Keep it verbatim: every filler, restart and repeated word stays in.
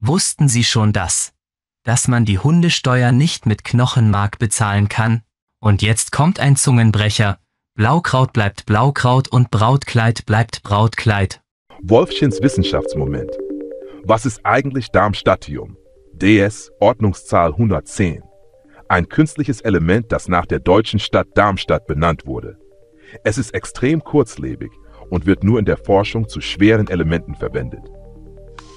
Wussten Sie schon das? Dass man die Hundesteuer nicht mit Knochenmark bezahlen kann? Und jetzt kommt ein Zungenbrecher. Blaukraut bleibt Blaukraut und Brautkleid bleibt Brautkleid. Wolfchens Wissenschaftsmoment. Was ist eigentlich Darmstadtium? D S Ordnungszahl hundertzehn. Ein künstliches Element, das nach der deutschen Stadt Darmstadt benannt wurde. Es ist extrem kurzlebig und wird nur in der Forschung zu schweren Elementen verwendet.